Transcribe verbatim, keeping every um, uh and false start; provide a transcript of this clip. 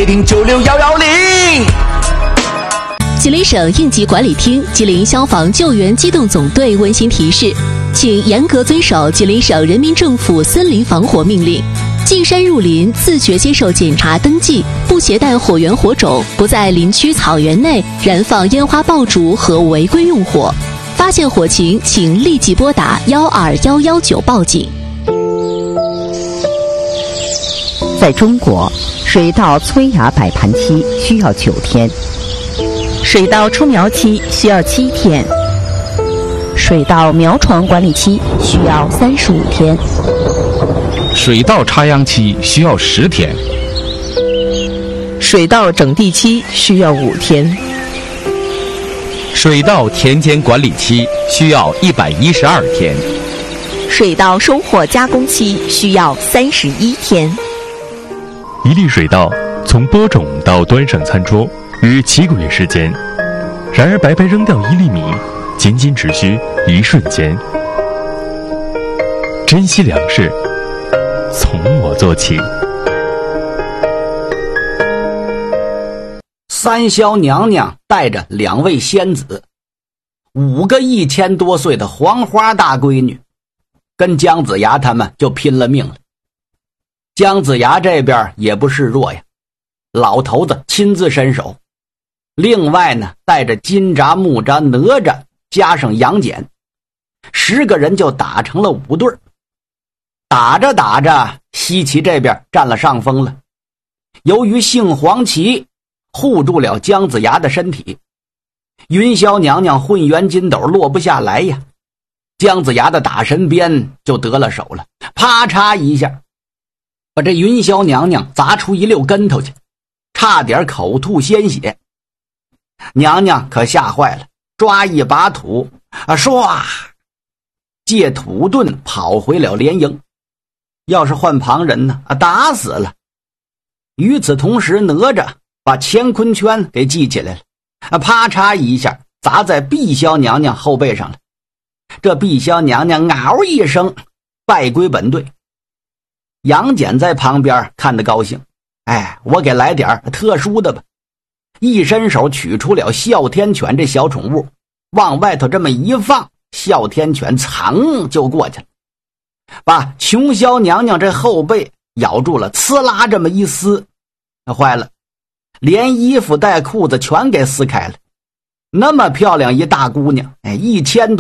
听九六幺幺零。 吉林省应急管理厅、吉林消防救援机动总队温馨提示，请严格遵守吉林省人民政府森林防火命令。进山入林，自觉接受检查登记，不携带火源火种，不在林区草原内燃放烟花爆竹和违规用火。发现火情，请立即拨打幺二幺幺九报警。 在中国，水稻催芽摆盘期需要九天，水稻出苗期需要七天，水稻苗床管理期需要三十五天， 水稻插秧期需要十天， 水稻整地期需要五天， 水稻田间管理期需要一百一十二天， 水稻收获加工期需要三十一天。 一粒水稻从播种到端上餐桌约七个月时间，然而白白扔掉一粒米，仅仅只需一瞬间。珍惜粮食，从我做起。 三霄娘娘带着两位仙子，五个一千多岁的黄花大闺女，跟姜子牙他们就拼了命了。姜子牙这边也不示弱呀，老头子亲自伸手，另外呢带着金吒、木吒、哪吒加上杨戬，十个人就打成了五对。打着打着，西岐这边占了上风了。由于杏黄旗护住了姜子牙的身体，云霄娘娘混元金斗落不下来呀，姜子牙的打神鞭就得了手了，啪嚓一下把这云霄娘娘砸出一溜跟头去，差点口吐鲜血。娘娘可吓坏了，抓一把土啊，唰借土遁跑回了连营。要是换旁人呢，啊，打死了。与此同时，哪吒把乾坤圈给系起来了，啊，啪嚓一下砸在碧霄娘娘后背上了。这碧霄娘娘嗷一声败归本队。杨戬在旁边看得高兴，哎，我给来点特殊的吧。一伸手取出了哮天犬这小宠物，往外头这么一放，哮天犬噌就过去了，把琼霄娘娘这后背咬住了，呲啦这么一撕，坏了，连衣服带裤子全给撕开了。那么漂亮一大姑娘，哎，一千多